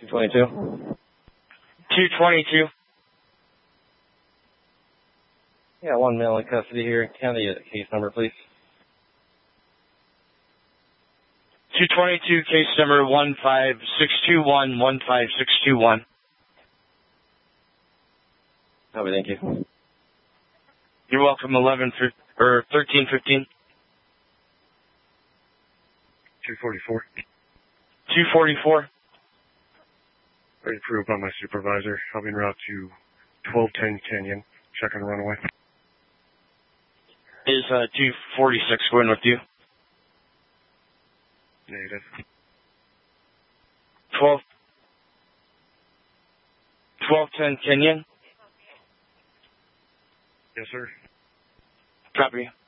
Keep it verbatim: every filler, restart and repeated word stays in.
two twenty-two. two twenty-two. Yeah, one male in custody here. Can I get the case number, please? two twenty-two, case number one five six two one, one five six two one. Oh, thank you. You're welcome, eleven, or thirteen fifteen. two forty-four. two forty-four. Ready to prove by my supervisor. I'll be en route to twelve ten Canyon. Check on the runaway. Is uh, two forty-six going with you? Negative. twelve. twelve ten Canyon? Yes, sir. Copy.